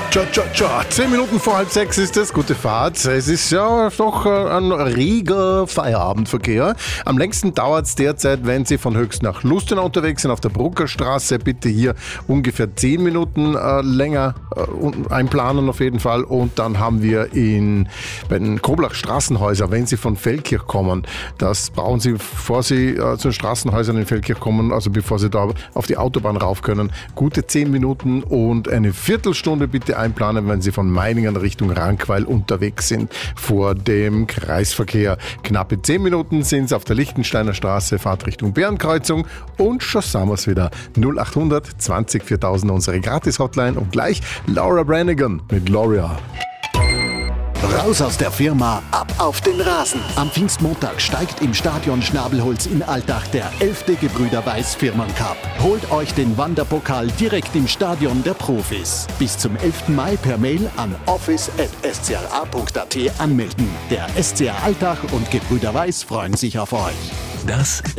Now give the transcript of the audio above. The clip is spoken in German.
Tja, 10 Minuten vor halb 6 ist es. Gute Fahrt. Es ist ja doch ein reger Feierabendverkehr. Am längsten dauert es derzeit, wenn Sie von Höchst nach Lustenau unterwegs sind, auf der Bruckerstraße. Bitte hier ungefähr 10 Minuten länger einplanen auf jeden Fall. Und dann haben wir bei den Koblach Straßenhäuser, wenn Sie von Feldkirch kommen, das brauchen Sie, bevor Sie zu den Straßenhäusern in Feldkirch kommen, also bevor Sie da auf die Autobahn rauf können, gute 10 Minuten und eine Viertelstunde bitte einplanen, wenn Sie von Meiningen Richtung Rankweil unterwegs sind vor dem Kreisverkehr. Knappe 10 Minuten sind es auf der Lichtensteiner Straße, Fahrt Richtung Bärenkreuzung und schon sind wir es wieder. 0800 20 4000 unsere Gratis-Hotline und gleich Laura Branigan mit Gloria. Raus aus der Firma, ab auf den Rasen. Am Pfingstmontag steigt im Stadion Schnabelholz in Altach der 11. Gebrüder Weiß Firmencup. Holt euch den Wanderpokal direkt im Stadion der Profis. Bis zum 11. Mai per Mail an office@scra.at anmelden. Der SCR Altach und Gebrüder Weiß freuen sich auf euch. Das